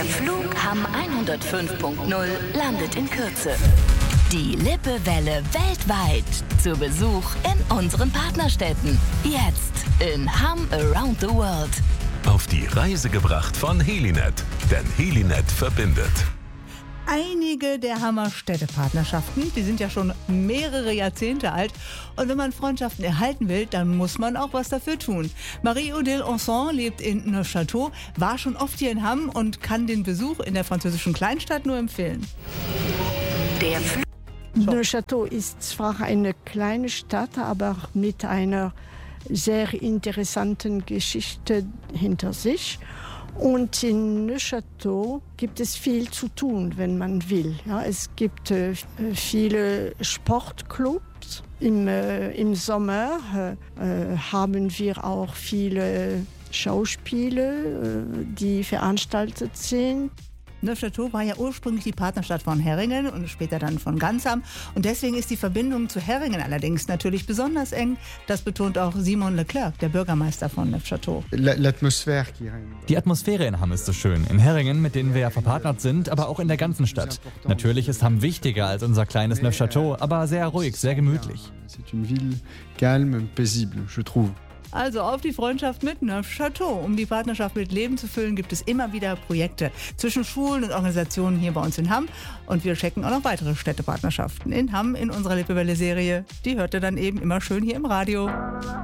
Der Flug Hamm 105.0 landet in Kürze. Die Lippewelle weltweit zu Besuch in unseren Partnerstädten. Jetzt in Hamm Around the World. Auf die Reise gebracht von Helinet, denn Helinet verbindet. Einige der Hammer Städtepartnerschaften, die sind ja schon mehrere Jahrzehnte alt. Und wenn man Freundschaften erhalten will, dann muss man auch was dafür tun. Marie-Odile Anson lebt in Neufchâteau, war schon oft hier in Hamm und kann den Besuch in der französischen Kleinstadt nur empfehlen. Der Flug Neufchâteau ist zwar eine kleine Stadt, aber mit einer sehr interessanten Geschichte hinter sich. Und in Neufchâteau gibt es viel zu tun, wenn man will. Ja, es gibt viele Sportclubs. Im Sommer haben wir auch viele Schauspiele, die veranstaltet sind. Neufchâteau war ja ursprünglich die Partnerstadt von Herringen und später dann von Ganzam. Und deswegen ist die Verbindung zu Herringen allerdings natürlich besonders eng. Das betont auch Simon Leclerc, der Bürgermeister von Neufchâteau. Die Atmosphäre in Hamm ist so schön. In Herringen, mit denen wir ja verpartnert sind, aber auch in der ganzen Stadt. Natürlich ist Hamm wichtiger als unser kleines Neufchâteau, aber sehr ruhig, sehr gemütlich. Also auf die Freundschaft mit Neufchâteau. Um die Partnerschaft mit Leben zu füllen, gibt es immer wieder Projekte zwischen Schulen und Organisationen hier bei uns in Hamm. Und wir checken auch noch weitere Städtepartnerschaften in Hamm in unserer Lippewelle-Serie. Die hört ihr dann eben immer schön hier im Radio.